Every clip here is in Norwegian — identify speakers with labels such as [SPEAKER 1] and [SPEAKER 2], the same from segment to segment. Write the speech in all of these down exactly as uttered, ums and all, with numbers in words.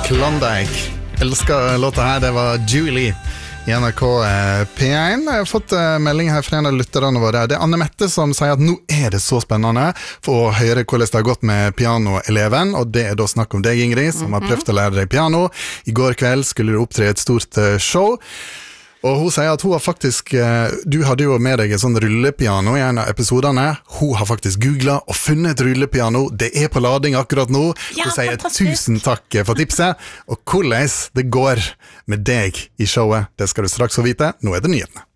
[SPEAKER 1] Klondike. Elsker låta her, det var Julie i N R K P en. Jeg har fått melding her fra en av lytterne våre. Det er Anne Mette som sier at nå er det så spennende for å høre hvordan det har gått med pianoeleven, og det er da snakk om deg, Ingrid, som mm-hmm. har prøvd å lære deg piano. I går kveld skulle du opptre et stort show, og hun sier at hun har faktisk, du hadde jo med deg et sånn rullepiano i en av episoderne. Hun har faktisk googlet og funnet et rullepiano. Det er på lading akkurat nå.
[SPEAKER 2] Ja,
[SPEAKER 1] hun sier tusen takk for tipset, og hvordan det går med deg i showet, det skal du straks få vite. Nå er det nyhetene.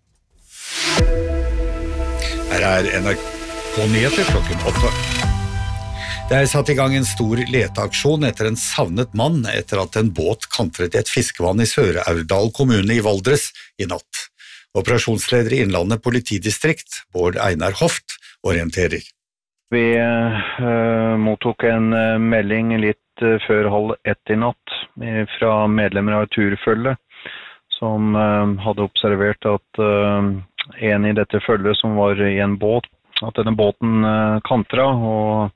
[SPEAKER 3] Her er N R K-nyheter klokken åtte. Det er satt i gang en stor leteaksjon etter en savnet mann etter at en båt kantret i et fiskevann i Sør-Aurdal kommune i Valdres i natt. Operasjonsleder i Innlandet politidistrikt, Bård Einar Hoft, orienterer.
[SPEAKER 4] Vi uh, mottok en uh, melding litt uh, før halv ett i natt uh, fra medlemmer av et turfølge som uh, hadde observert at uh, en i dette følget som var i en båt, at denne båten uh, kantra og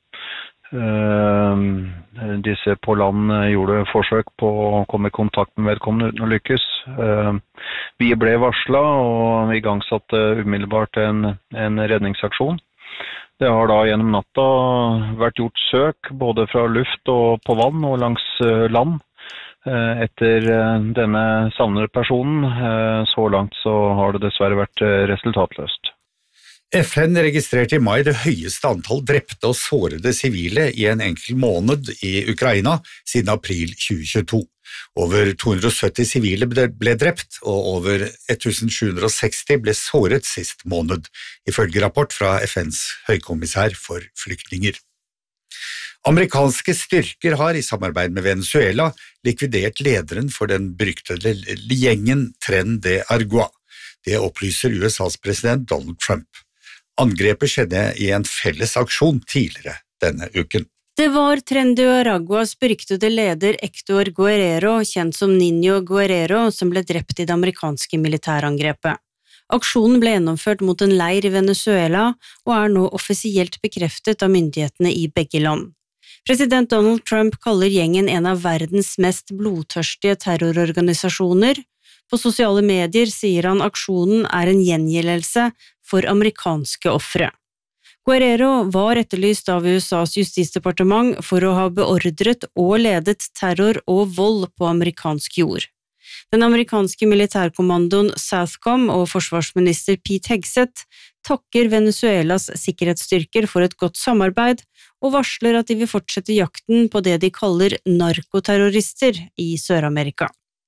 [SPEAKER 4] Uh, disse på land uh, gjorde forsøk på å komme i kontakt med vedkommende uten å lykkes. Uh, vi ble varslet og igangsatte umiddelbart en, en redningsaksjon. Det har da gjennom natta vært gjort søk både fra luft og på vann og langs uh, land uh, etter uh, denne savnede personen. Uh, så langt så har det dessverre vært uh, resultatløst.
[SPEAKER 3] F N registrerte i mai det høyeste antall drepte og sårede sivile i en enkel måned i Ukraina siden april tjue tjueto. Over to hundre og sytti sivile ble drept, og over tusen sju hundre og seksti ble såret sist måned, ifølge rapport fra F N's høykommissær for flyktninger. Amerikanske styrker har i samarbeid med Venezuela likvidert lederen for den beryktede gjengen Tren de Aragua. Det opplyser U S A's president Donald Trump. Angrepet skjedde i en felles aksjon tidligere denne uken.
[SPEAKER 2] Det var Tren de Araguas beryktede leder Héctor Guerrero, kjent som Niño Guerrero, som ble drept i det amerikanske militærangrepet. Aksjonen ble gjennomført mot en leir i Venezuela og er nå offisielt bekreftet av myndighetene i begge land. President Donald Trump kaller gjengen en av verdens mest blodtørstige terrororganisasjoner. På sosiale medier sier han aksjonen er en gjengjeldelse for amerikanske ofre. Guerrero var etterlyst av U S A's justisdepartement for å ha beordret og ledet terror og vold på amerikansk jord. Den amerikanske militærkommandoen Southcom og forsvarsminister Pete Hegseth takker Venezuelas sikkerhetsstyrker for et godt samarbeid og varsler at de vil fortsette jakten på det de kaller narkoterrorister i Sør-Amerika.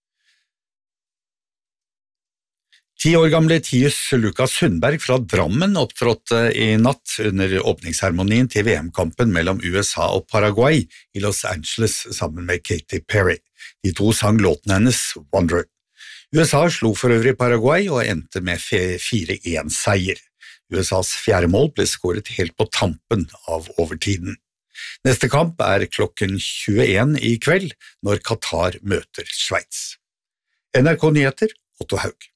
[SPEAKER 3] Ti år gamle Tius Lukas Sundberg fra Drammen opptrådte i natt under åpningsseremonien til V M-kampen mellom U S A og Paraguay i Los Angeles sammen med Katy Perry. De to sang låten hennes Wonder. U S A slo for øvrig Paraguay og endte med fire én seier. U S A's fjerde mål ble skåret helt på tampen av overtiden. Neste kamp er klokken tjueen i kveld når Qatar møter Sveits. N R K Nyheter, Otto Haug.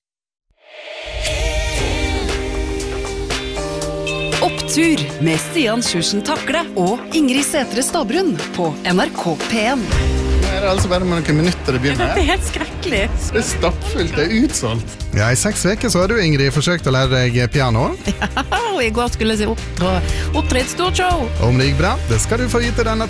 [SPEAKER 5] Opptur med Stian Sjursen Takle og Ingrid Sætre Stabrun på N R K P en.
[SPEAKER 1] Nå er det altså bare med noen minutter det begynner.
[SPEAKER 2] Det er helt skrekkelig.
[SPEAKER 1] Det er stappfullt, det er utsolgt. Ja, i seks veker så har du, Ingrid, forsøkt å lære deg piano.
[SPEAKER 5] Ja, og i går skulle jeg opptre, opptre et stort show.
[SPEAKER 1] Om det gikk bra, det skal du få vite denne